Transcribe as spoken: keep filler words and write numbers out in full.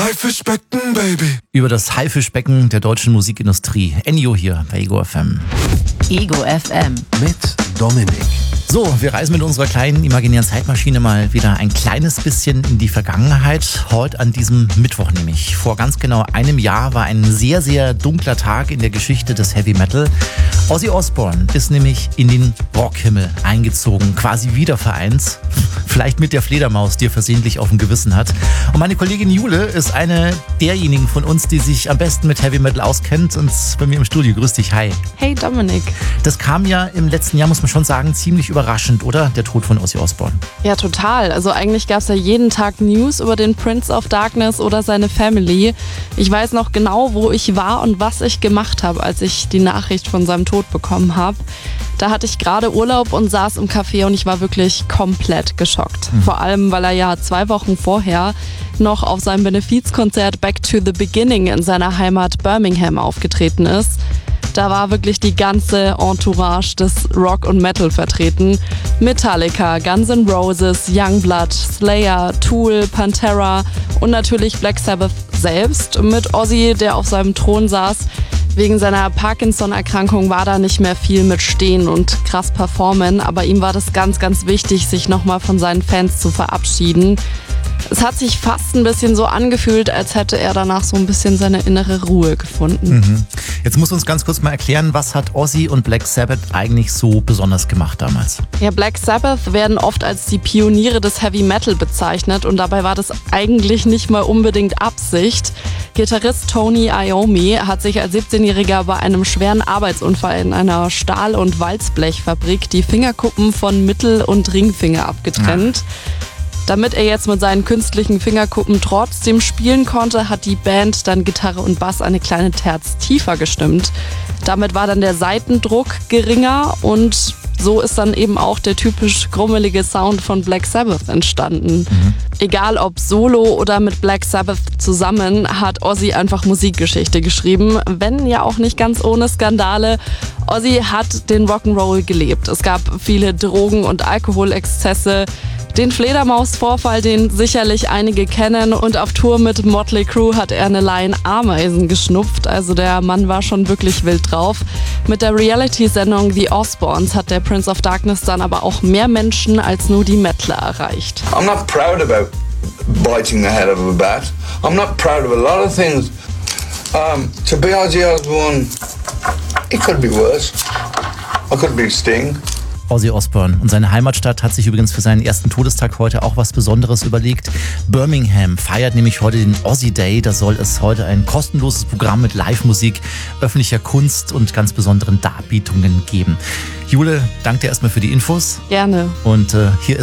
Haifischbecken, Baby. Über das Haifischbecken der deutschen Musikindustrie. Ennio hier bei Ego F M. Ego F M. Mit Dominik. So, wir reisen mit unserer kleinen imaginären Zeitmaschine mal wieder ein kleines bisschen in die Vergangenheit. Heute an diesem Mittwoch nämlich. Vor ganz genau einem Jahr war ein sehr, sehr dunkler Tag in der Geschichte des Heavy Metal. Ozzy Osbourne ist nämlich in den Rockhimmel eingezogen, quasi wiedervereint. Vielleicht mit der Fledermaus, die er versehentlich auf dem Gewissen hat. Und meine Kollegin Jule ist eine derjenigen von uns, die sich am besten mit Heavy Metal auskennt und bei mir im Studio. Grüß dich, hi. Hey Dominik. Das kam ja im letzten Jahr, muss man schon sagen, ziemlich überraschend, oder? Der Tod von Ozzy Osbourne. Ja, total. Also eigentlich gab es ja jeden Tag News über den Prince of Darkness oder seine Family. Ich weiß noch genau, wo ich war und was ich gemacht habe, als ich die Nachricht von seinem Tod bekommen habe. Da hatte ich gerade Urlaub und saß im Café und ich war wirklich komplett geschockt. Mhm. Vor allem, weil er ja zwei Wochen vorher noch auf seinem Benefizkonzert Back to the Beginning in seiner Heimat Birmingham aufgetreten ist. Da war wirklich die ganze Entourage des Rock und Metal vertreten. Metallica, Guns N' Roses, Youngblood, Slayer, Tool, Pantera und natürlich Black Sabbath selbst. Mit Ozzy, der auf seinem Thron saß. Wegen seiner Parkinson-Erkrankung war da nicht mehr viel mit Stehen und krass performen, aber ihm war das ganz, ganz wichtig, sich nochmal von seinen Fans zu verabschieden. Es hat sich fast ein bisschen so angefühlt, als hätte er danach so ein bisschen seine innere Ruhe gefunden. Mhm. Jetzt musst du uns ganz kurz mal erklären, was hat Ozzy und Black Sabbath eigentlich so besonders gemacht damals? Ja, Black Sabbath werden oft als die Pioniere des Heavy Metal bezeichnet und dabei war das eigentlich nicht mal unbedingt Absicht. Gitarrist Tony Iommi hat sich als siebzehnjähriger bei einem schweren Arbeitsunfall in einer Stahl- und Walzblechfabrik die Fingerkuppen von Mittel- und Ringfinger abgetrennt. Ja. Damit er jetzt mit seinen künstlichen Fingerkuppen trotzdem spielen konnte, hat die Band dann Gitarre und Bass eine kleine Terz tiefer gestimmt. Damit war dann der Saitendruck geringer und so ist dann eben auch der typisch grummelige Sound von Black Sabbath entstanden. Mhm. Egal ob solo oder mit Black Sabbath zusammen, hat Ozzy einfach Musikgeschichte geschrieben, wenn ja auch nicht ganz ohne Skandale. Ozzy hat den Rock'n'Roll gelebt. Es gab viele Drogen- und Alkoholexzesse. Den Fledermaus-Vorfall, den sicherlich einige kennen, und auf Tour mit Motley Crue hat er eine Line Ameisen geschnupft, also der Mann war schon wirklich wild drauf. Mit der Reality-Sendung The Osbournes hat der Prince of Darkness dann aber auch mehr Menschen als nur die Mettler erreicht. I'm not proud about biting the head of a bat. I'm not proud of a lot of things. Um, to be Ozzy Osbourne, it could be worse. I could be Sting. Ozzy Osbourne. Und seine Heimatstadt hat sich übrigens für seinen ersten Todestag heute auch was Besonderes überlegt. Birmingham feiert nämlich heute den Ozzy Day. Da soll es heute ein kostenloses Programm mit Live-Musik, öffentlicher Kunst und ganz besonderen Darbietungen geben. Jule, danke dir erstmal für die Infos. Gerne. Und äh, hier ist